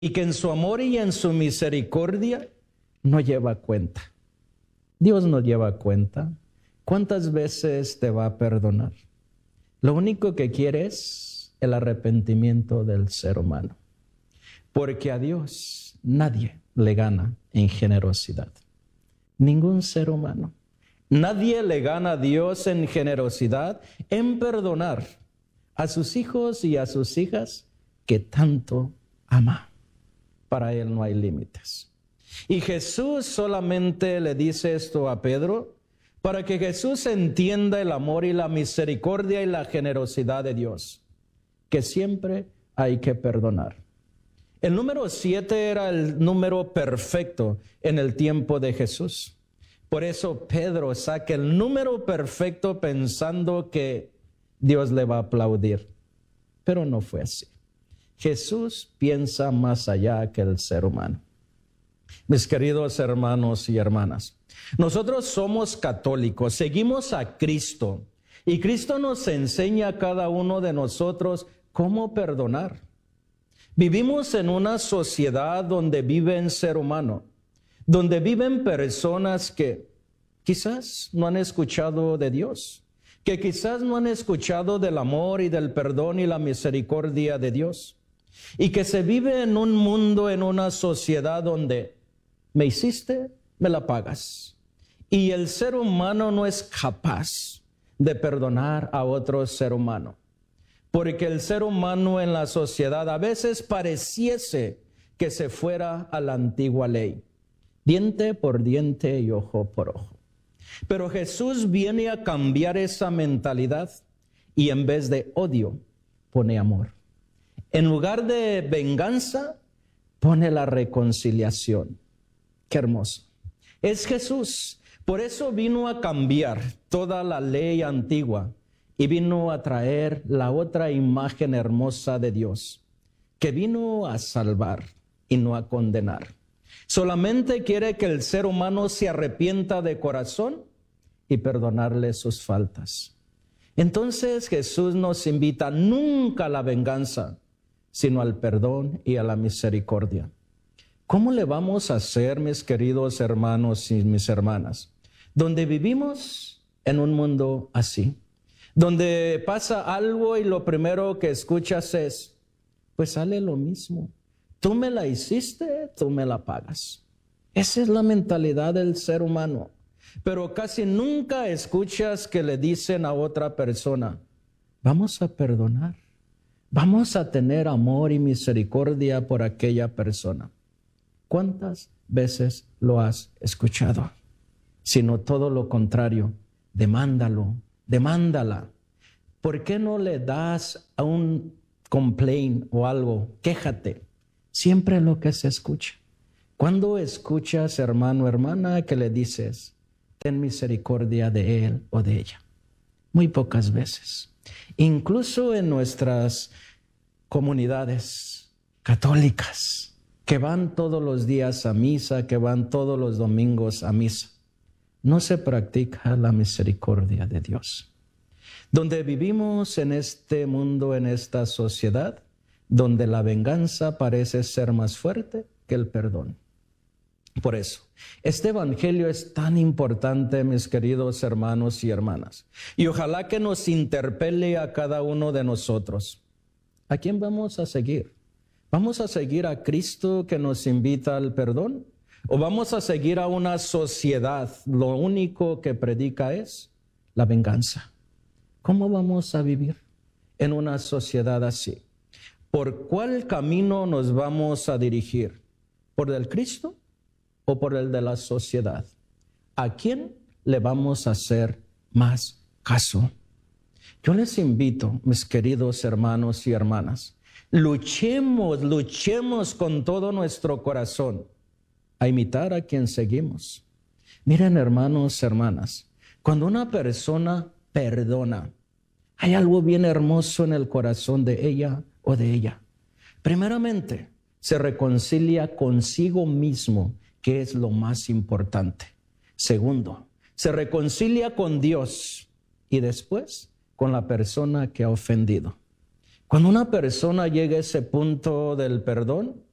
y que en su amor y en su misericordia no lleva cuenta. Dios no lleva cuenta. ¿Cuántas veces te va a perdonar? Lo único que quiere es el arrepentimiento del ser humano. Porque a Dios nadie le gana en generosidad. Ningún ser humano. Nadie le gana a Dios en generosidad, en perdonar a sus hijos y a sus hijas que tanto ama. Para Él no hay límites. Y Jesús solamente le dice esto a Pedro para que Jesús entienda el amor y la misericordia y la generosidad de Dios, que siempre hay que perdonar. El número 7 era el número perfecto en el tiempo de Jesús. Por eso Pedro saca el número perfecto pensando que Dios le va a aplaudir. Pero no fue así. Jesús piensa más allá que el ser humano. Mis queridos hermanos y hermanas, nosotros somos católicos, seguimos a Cristo. Y Cristo nos enseña a cada uno de nosotros cómo perdonar. Vivimos en una sociedad donde vive un ser humano, donde viven personas que quizás no han escuchado de Dios, que quizás no han escuchado del amor y del perdón y la misericordia de Dios, y que se vive en un mundo, en una sociedad donde me hiciste, me la pagas. Y el ser humano no es capaz de perdonar a otro ser humano. Porque el ser humano en la sociedad a veces pareciese que se fuera a la antigua ley. Diente por diente y ojo por ojo. Pero Jesús viene a cambiar esa mentalidad y en vez de odio pone amor. En lugar de venganza pone la reconciliación. Qué hermoso. Es Jesús. Por eso vino a cambiar toda la ley antigua. Y vino a traer la otra imagen hermosa de Dios, que vino a salvar y no a condenar. Solamente quiere que el ser humano se arrepienta de corazón y perdonarle sus faltas. Entonces Jesús nos invita nunca a la venganza, sino al perdón y a la misericordia. ¿Cómo le vamos a hacer, mis queridos hermanos y mis hermanas, donde vivimos en un mundo así? Donde pasa algo y lo primero que escuchas es, pues sale lo mismo. Tú me la hiciste, tú me la pagas. Esa es la mentalidad del ser humano. Pero casi nunca escuchas que le dicen a otra persona, vamos a perdonar. Vamos a tener amor y misericordia por aquella persona. ¿Cuántas veces lo has escuchado? Sino todo lo contrario, demándalo. Demándala. ¿Por qué no le das a un complaint o algo? Quéjate. Siempre lo que se escucha. ¿Cuándo escuchas, hermano, hermana, que le dices, ten misericordia de él o de ella? Muy pocas veces. Incluso en nuestras comunidades católicas, que van todos los días a misa, que van todos los domingos a misa, no se practica la misericordia de Dios. Donde vivimos en este mundo, en esta sociedad, donde la venganza parece ser más fuerte que el perdón. Por eso, este evangelio es tan importante, mis queridos hermanos y hermanas. Y ojalá que nos interpele a cada uno de nosotros. ¿A quién vamos a seguir? ¿Vamos a seguir a Cristo que nos invita al perdón? ¿O vamos a seguir a una sociedad? Lo único que predica es la venganza. ¿Cómo vamos a vivir en una sociedad así? ¿Por cuál camino nos vamos a dirigir? ¿Por el Cristo o por el de la sociedad? ¿A quién le vamos a hacer más caso? Yo les invito, mis queridos hermanos y hermanas, luchemos con todo nuestro corazón a imitar a quien seguimos. Miren, hermanos, hermanas, cuando una persona perdona, hay algo bien hermoso en el corazón de ella o de ella. Primeramente, se reconcilia consigo mismo, que es lo más importante. Segundo, se reconcilia con Dios y después con la persona que ha ofendido. Cuando una persona llega a ese punto del perdón,